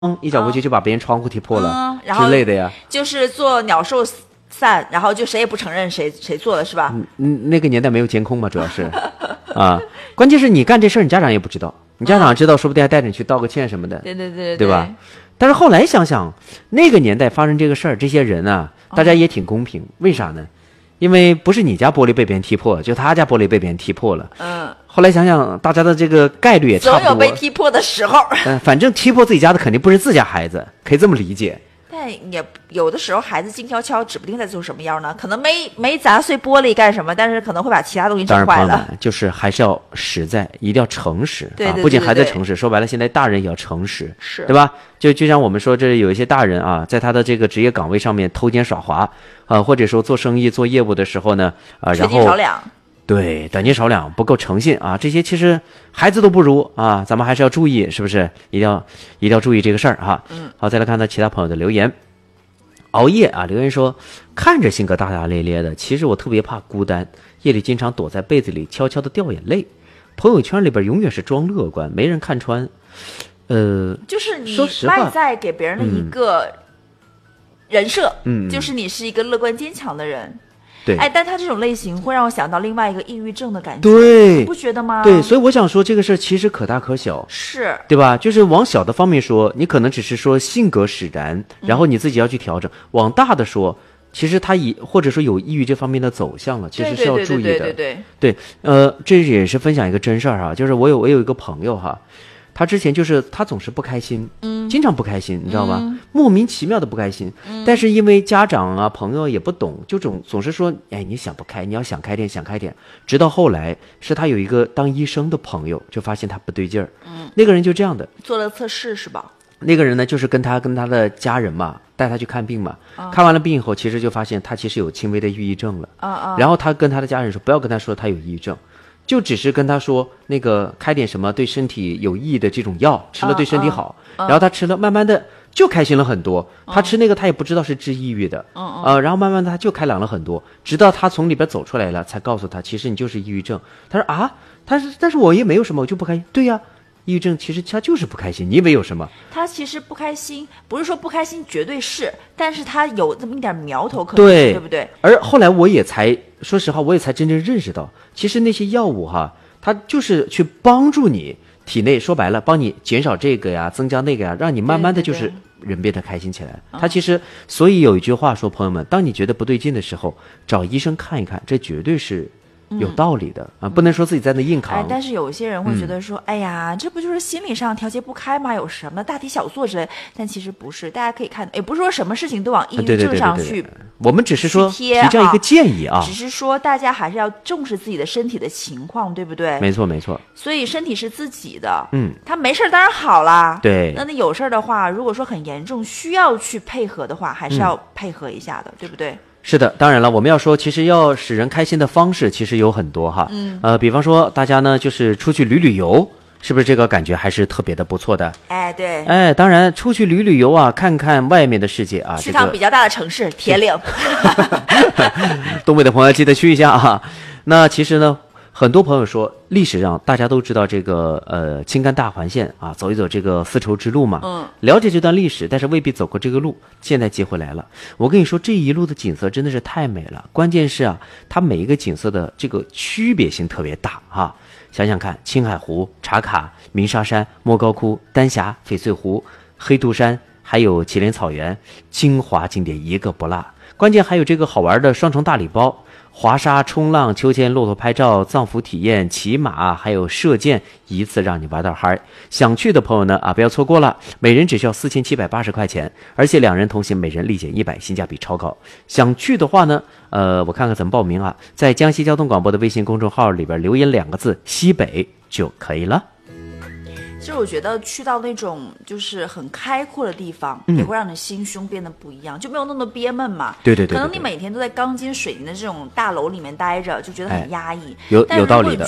一脚过去就把别人窗户踢破了， 然后之类的呀。 就是做鸟兽散，然后就谁也不承认谁做的是吧？ 那个年代没有监控嘛，主要是啊，关键是你干这事儿，你家长也不知道，你家长知道，说不定还带着你去道个歉什么的，对吧？但是后来想想，那个年代发生这个事儿，这些人啊，大家也挺公平，为啥呢？因为不是你家玻璃被别人踢破，就他家玻璃被别人踢破了。后来想想，大家的这个概率也差不多。 总有被踢破的时候。 反正踢破自己家的肯定不是自家孩子，可以这么理解。 但也有的时候孩子静悄悄，指不定在做什么样呢。可能没砸碎玻璃干什么，但是可能会把其他东西整坏了。当然，朋友们， 就是还是要实在，一定要诚实。 对， 不仅孩子诚实，说白了，现在大人也要诚实， 是对吧？就像我们说，这有一些大人啊，在他的这个职业岗位上面偷奸耍滑或者说做生意做业务的时候呢然后少两。 对，短斤少两，不够诚信啊！这些其实孩子都不如啊，咱们还是要注意，是不是？一定要注意这个事儿哈。好，再来看到其他朋友的留言。熬夜啊，留言说，看着性格大大咧咧的，其实我特别怕孤单，夜里经常躲在被子里悄悄的掉眼泪，朋友圈里边永远是装乐观，没人看穿。 就是你外在给别人的一个人设，就是你是一个乐观坚强的人。 对， 但他这种类型会让我想到另外一个抑郁症的感觉， 对， 你不觉得吗？ 对，所以我想说这个事其实可大可小， 是， 对吧？就是往小的方面说，你可能只是说性格使然，然后你自己要去调整；往大的说，其实他或者说有抑郁这方面的走向了，其实是要注意的。对，这也是分享一个真事儿哈，就是我有一个朋友哈。他之前就是他总是不开心，经常不开心，你知道吧？莫名其妙的不开心。但是因为家长啊朋友也不懂，就总是说，哎，你想不开，你要想开点，想开点。直到后来是他有一个当医生的朋友，就发现他不对劲儿。那个人就这样的做了测试是吧？ 那个人呢，就是跟他的家人嘛，带他去看病嘛。看完了病以后，其实就发现他其实有轻微的抑郁症了。然后他跟他的家人说，不要跟他说他有抑郁症。就只是跟他说那个开点什么对身体有益的这种药，吃了对身体好，然后他吃了，慢慢的就开心了很多。他吃那个他也不知道是治抑郁的，然后慢慢的他就开朗了很多，直到他从里边走出来了，才告诉他其实你就是抑郁症。他说啊，但是我也没有什么，我就不开心。对呀，抑郁症其实他就是不开心，你以为有什么？ 他其实不开心，不是说不开心绝对是，但是他有这么一点苗头可能，对不对？ 而后来说实话，我也才真正认识到，其实那些药物哈，它就是去帮助你体内，说白了，帮你减少这个呀，增加那个呀，让你慢慢的就是人变得开心起来。它其实，所以有一句话说，朋友们，当你觉得不对劲的时候，找医生看一看，这绝对是有道理的不能说自己在那硬扛。 但是有一些人会觉得说，哎呀，这不就是心理上调节不开吗？有什么大题小做之类？但其实不是，大家可以看，也不是说什么事情都往抑郁症上去。 我们只是说提这样一个建议啊， 只是说大家还是要重视自己的身体的情况，对不对？ 没错没错。 所以身体是自己的，他没事当然好啦。 对， 那你有事的话，如果说很严重需要去配合的话，还是要配合一下的，对不对？ 是的，当然了，我们要说，其实要使人开心的方式其实有很多哈。比方说大家呢就是出去旅游，是不是这个感觉还是特别的不错的？ 对。 当然出去旅游啊，看看外面的世界啊， 去趟比较大的城市，铁岭。 东北的朋友记得去一下啊。那其实呢，很多朋友说，历史上大家都知道这个青甘大环线啊，走一走这个丝绸之路嘛。了解这段历史，但是未必走过这个路，现在接回来了。我跟你说，这一路的景色真的是太美了。关键是啊，它每一个景色的这个区别性特别大哈。想想看，青海湖、茶卡、鸣沙山、莫高窟、丹霞、翡翠湖、黑杜山，还有祁连草原，精华景点一个不落。关键还有这个好玩的双重大礼包，滑沙、冲浪、秋千、骆驼拍照、藏服体验、骑马，还有射箭，一次让你玩到嗨。想去的朋友呢不要错过了，每人只需要4780块钱，而且2人同行，每人立减100，性价比超高。想去的话呢，我看看怎么报名啊，在江西交通广播的微信公众号里边留言2个字西北就可以了。 其实我觉得去到那种就是很开阔的地方，也会让你心胸变得不一样，就没有那么憋闷嘛。 对。 可能你每天都在钢筋水泥的这种大楼里面待着，就觉得很压抑。 有道理的。 但如果你去户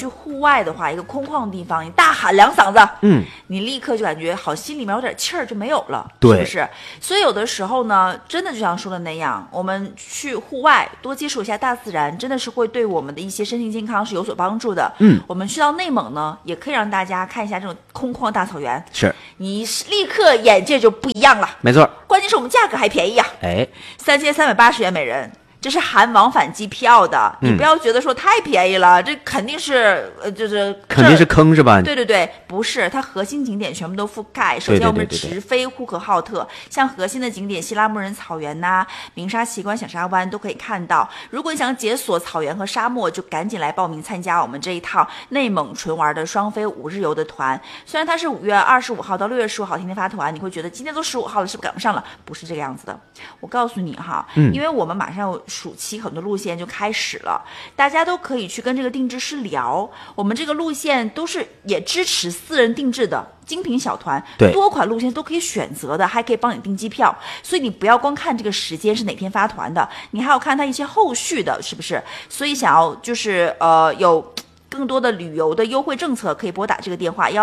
外的话，一个空旷的地方，你大喊2嗓子，你立刻就感觉好，心里面有点气儿就没有了， 对， 是不是？所以有的时候呢，真的就像说的那样，我们去户外多接触一下大自然，真的是会对我们的一些身心健康是有所帮助的。我们去到内蒙呢，也可以让大家看一下这种空旷大草原， 是你立刻眼界就不一样了。 没错， 关键是我们价格还便宜啊，3380元每人。这是含往返机票的，你不要觉得说太便宜了，这肯定是就是肯定是坑是吧？ 对对对，不是，它核心景点全部都覆盖。首先我们直飞呼和浩特，像核心的景点希拉木仁草原呐、鸣沙奇观、响沙湾都可以看到。如果你想解锁草原和沙漠，就赶紧来报名参加我们这一趟内蒙纯玩的双飞5日游的团。虽然它是5月25号到6月15号天天发团，你会觉得今天都15号了，是不是赶不上了？不是这个样子的。我告诉你哈，因为我们马上暑期很多路线就开始了，大家都可以去跟这个定制师聊。我们这个路线都是也支持私人定制的精品小团，多款路线都可以选择的，还可以帮你订机票。所以你不要光看这个时间是哪天发团的，你还要看它一些后续的，是不是？所以想要就是有更多的旅游的优惠政策，可以拨打这个电话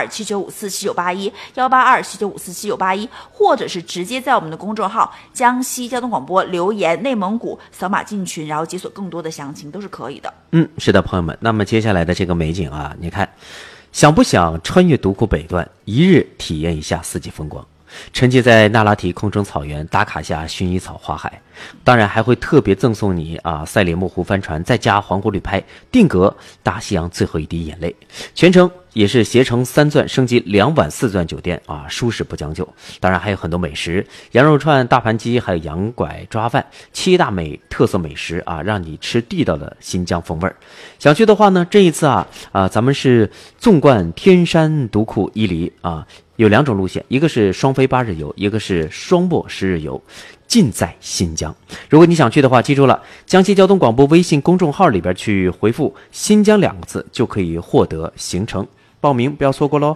18279547981，18279547981，或者是直接在我们的公众号江西交通广播留言内蒙古，扫码进群，然后解锁更多的详情，都是可以的。 是的，朋友们，那么接下来的这个美景啊，你看，想不想穿越独库北段，一日体验一下四季风光？沉浸在那拉提空中草原，打卡下薰衣草花海，当然还会特别赠送你赛里木湖帆船，再加环湖旅拍，定格大西洋最后一滴眼泪。全程也是携程3钻升级2晚4钻酒店舒适不将就。当然还有很多美食，羊肉串、大盘鸡，还有羊拐抓饭，7大特色美食让你吃地道的新疆风味。想去的话呢，这一次咱们是纵贯天山独库伊犁有2种路线，一个是双飞8日游，一个是双泊10日游，尽在新疆。如果你想去的话，记住了，江西交通广播微信公众号里边去回复新疆2个字，就可以获得行程，报名不要错过咯。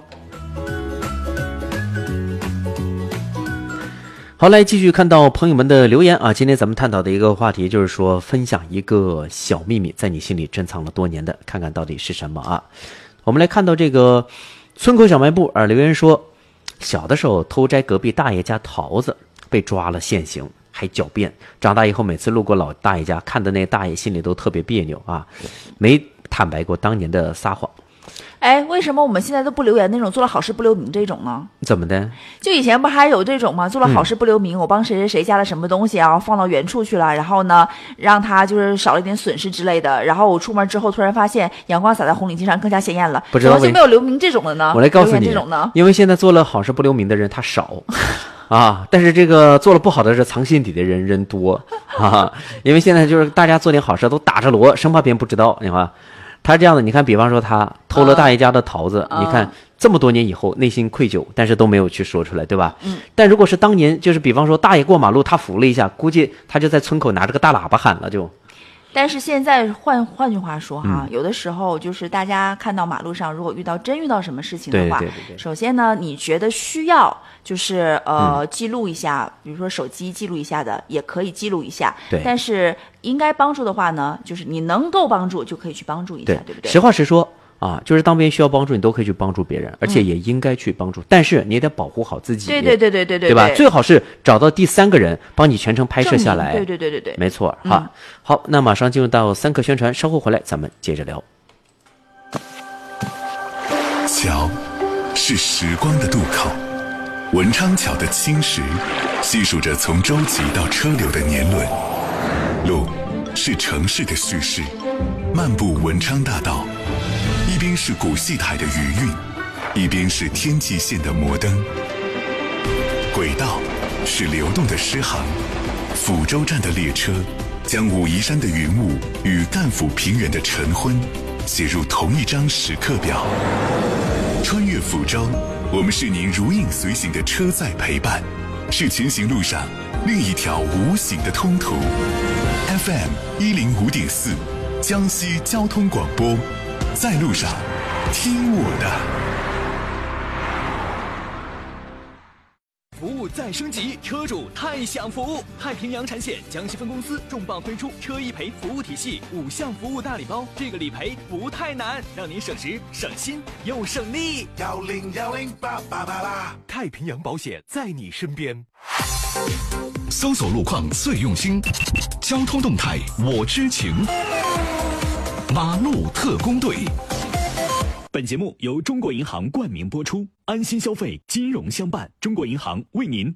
好，来继续看到朋友们的留言今天咱们探讨的一个话题就是说，分享一个小秘密，在你心里珍藏了多年的，看看到底是什么我们来看到这个村口小卖部留言说，小的时候偷摘隔壁大爷家桃子，被抓了现行，还狡辩。长大以后每次路过老大爷家，看的那大爷心里都特别别扭没坦白过当年的撒谎。 为什么我们现在都不留言那种做了好事不留名这种呢？ 怎么的？ 就以前不还有这种吗？做了好事不留名，我帮谁谁谁家的什么东西放到原处去了，然后呢让他就是少了一点损失之类的，然后我出门之后突然发现阳光洒在红领巾上更加鲜艳了。 不知道就没有留名这种的呢？ 我来告诉你， 这种呢， 因为现在做了好事不留名的人他少但是这个做了不好的是藏心底的人多因为现在就是大家做点好事都打着锣，生怕别人不知道。你看他这样的，你看比方说他偷了大爷家的桃子，你看这么多年以后内心愧疚，但是都没有去说出来，对吧？但如果是当年就是比方说大爷过马路他扶了一下，估计他就在村口拿着个大喇叭喊了就。 但是现在换句话说有的时候就是大家看到马路上如果遇到什么事情的话， 对， 首先呢你觉得需要就是记录一下，比如说手机记录一下的也可以记录一下， 对， 但是应该帮助的话呢，就是你能够帮助就可以去帮助一下，对不对？ 实话实说就是当别人需要帮助，你都可以去帮助别人，而且也应该去帮助，但是你也得保护好自己。对吧？最好是找到第3个人帮你全程拍摄下来。 对， 没错好，那马上进入到3课宣传，稍后回来咱们接着聊。 桥是时光的渡口，文昌桥的青石细数着从舟楫到车流的年轮。路是城市的叙事，漫步文昌大道，一边是古戏台的余韵，一边是天际线的摩登。轨道是流动的诗行，抚州站的列车将武夷山的云雾与赣抚平原的晨昏写入同一张时刻表。穿越抚州，我们是您如影随形的车载陪伴，是前行路上另一条无形的通途。FM 105.4，江西交通广播，在路上听我的。 服务再升级，车主太享福。太平洋产险江西分公司重磅推出车一赔服务体系5项服务大礼包，这个理赔不太难，让您省时省心又省力。 1010888， 太平洋保险在你身边。 搜索路况最用心，交通动态我知情。马路特工队。 本节目由中国银行冠名播出，安心消费，金融相伴。中国银行为您